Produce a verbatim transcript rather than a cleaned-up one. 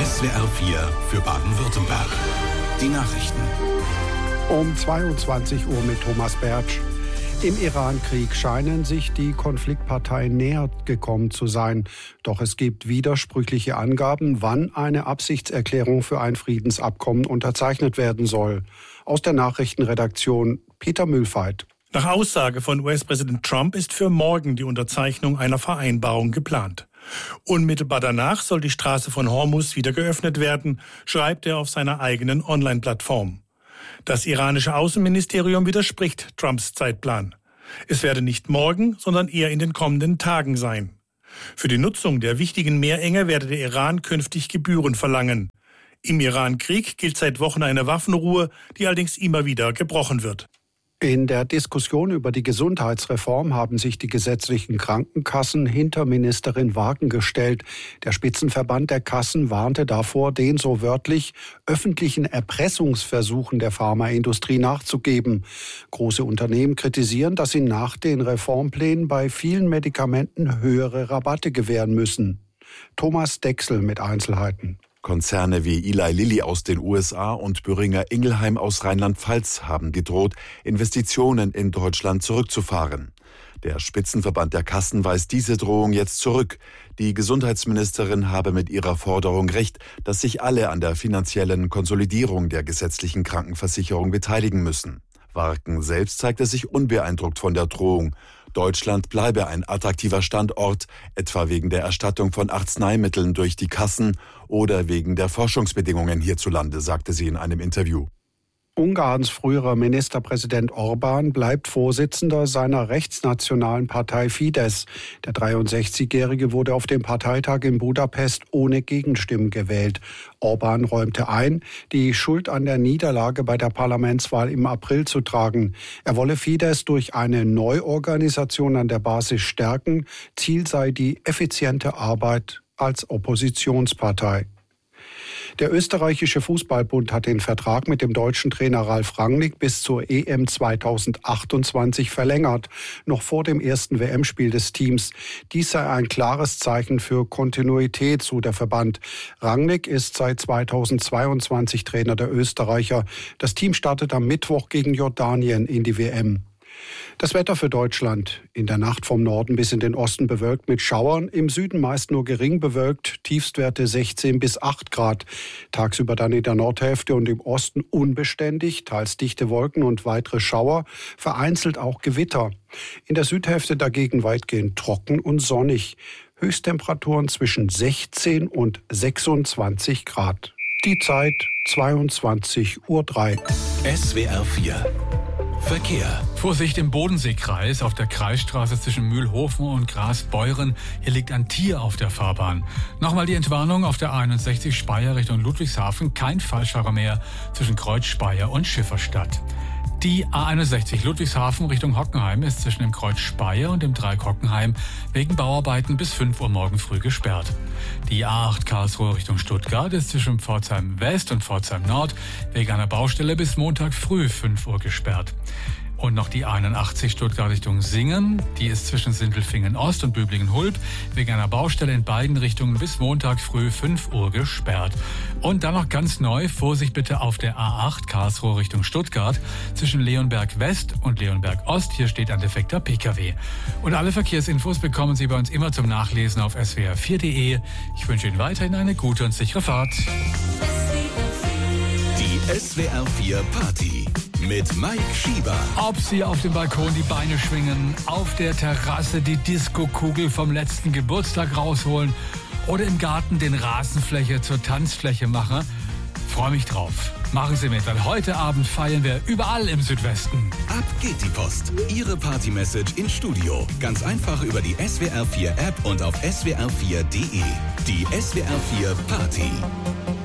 S W R vier für Baden-Württemberg. Die Nachrichten. Um zweiundzwanzig Uhr mit Thomas Bertsch. Im Iran-Krieg scheinen sich die Konfliktparteien näher gekommen zu sein. Doch es gibt widersprüchliche Angaben, wann eine Absichtserklärung für ein Friedensabkommen unterzeichnet werden soll. Aus der Nachrichtenredaktion Peter Mühlfeit. Nach Aussage von U S-Präsident Trump ist für morgen die Unterzeichnung einer Vereinbarung geplant. Unmittelbar danach soll die Straße von Hormuz wieder geöffnet werden, schreibt er auf seiner eigenen Online-Plattform. Das iranische Außenministerium widerspricht Trumps Zeitplan. Es werde nicht morgen, sondern eher in den kommenden Tagen sein. Für die Nutzung der wichtigen Meerenge werde der Iran künftig Gebühren verlangen. Im Iran-Krieg gilt seit Wochen eine Waffenruhe, die allerdings immer wieder gebrochen wird. In der Diskussion über die Gesundheitsreform haben sich die gesetzlichen Krankenkassen hinter Ministerin Wagen gestellt. Der Spitzenverband der Kassen warnte davor, den so wörtlich öffentlichen Erpressungsversuchen der Pharmaindustrie nachzugeben. Große Unternehmen kritisieren, dass sie nach den Reformplänen bei vielen Medikamenten höhere Rabatte gewähren müssen. Thomas Dexel mit Einzelheiten. Konzerne wie Eli Lilly aus den U S A und Boehringer Ingelheim aus Rheinland-Pfalz haben gedroht, Investitionen in Deutschland zurückzufahren. Der Spitzenverband der Kassen weist diese Drohung jetzt zurück. Die Gesundheitsministerin habe mit ihrer Forderung recht, dass sich alle an der finanziellen Konsolidierung der gesetzlichen Krankenversicherung beteiligen müssen. Warken selbst zeigte sich unbeeindruckt von der Drohung. Deutschland bleibe ein attraktiver Standort, etwa wegen der Erstattung von Arzneimitteln durch die Kassen oder wegen der Forschungsbedingungen hierzulande, sagte sie in einem Interview. Ungarns früherer Ministerpräsident Orbán bleibt Vorsitzender seiner rechtsnationalen Partei Fidesz. Der dreiundsechzigjährige wurde auf dem Parteitag in Budapest ohne Gegenstimmen gewählt. Orbán räumte ein, die Schuld an der Niederlage bei der Parlamentswahl im April zu tragen. Er wolle Fidesz durch eine Neuorganisation an der Basis stärken. Ziel sei die effiziente Arbeit als Oppositionspartei. Der österreichische Fußballbund hat den Vertrag mit dem deutschen Trainer Ralf Rangnick bis zur E M zweitausendachtundzwanzig verlängert, noch vor dem ersten W M-Spiel des Teams. Dies sei ein klares Zeichen für Kontinuität, so der Verband. Rangnick ist seit zweitausendzweiundzwanzig Trainer der Österreicher. Das Team startet am Mittwoch gegen Jordanien in die W M. Das Wetter für Deutschland. In der Nacht vom Norden bis in den Osten bewölkt mit Schauern, im Süden meist nur gering bewölkt, Tiefstwerte sechzehn bis acht Grad. Tagsüber dann in der Nordhälfte und im Osten unbeständig, teils dichte Wolken und weitere Schauer, vereinzelt auch Gewitter. In der Südhälfte dagegen weitgehend trocken und sonnig. Höchsttemperaturen zwischen sechzehn und sechsundzwanzig Grad. Die Zeit zweiundzwanzig Uhr drei. S W R vier Verkehr. Vorsicht im Bodenseekreis auf der Kreisstraße zwischen Mühlhofen und Grasbeuren. Hier liegt ein Tier auf der Fahrbahn. Nochmal die Entwarnung auf der einundsechzig Speyer Richtung Ludwigshafen. Kein Falschfahrer mehr zwischen Kreuz Speyer und Schifferstadt. Die A einundsechzig Ludwigshafen Richtung Hockenheim ist zwischen dem Kreuz Speyer und dem Dreieck Hockenheim wegen Bauarbeiten bis fünf Uhr morgen früh gesperrt. Die A acht Karlsruhe Richtung Stuttgart ist zwischen Pforzheim West und Pforzheim Nord wegen einer Baustelle bis Montag früh fünf Uhr gesperrt. Und noch die A einundachtzig Stuttgart Richtung Singen. Die ist zwischen Sindelfingen Ost und Böblingen-Hulb wegen einer Baustelle in beiden Richtungen bis Montag früh fünf Uhr gesperrt. Und dann noch ganz neu, Vorsicht bitte auf der A acht Karlsruhe Richtung Stuttgart zwischen Leonberg West und Leonberg Ost. Hier steht ein defekter P K W. Und alle Verkehrsinfos bekommen Sie bei uns immer zum Nachlesen auf S W R vier Punkt de. Ich wünsche Ihnen weiterhin eine gute und sichere Fahrt. Die S W R vier Party mit Mike Schieber. Ob Sie auf dem Balkon die Beine schwingen, auf der Terrasse die Diskokugel vom letzten Geburtstag rausholen oder im Garten den Rasenfläche zur Tanzfläche machen, freue mich drauf. Machen Sie mit, weil heute Abend feiern wir überall im Südwesten. Ab geht die Post. Ihre Party-Message ins Studio. Ganz einfach über die S W R vier App und auf S W R vier Punkt de. Die S W R vier Party.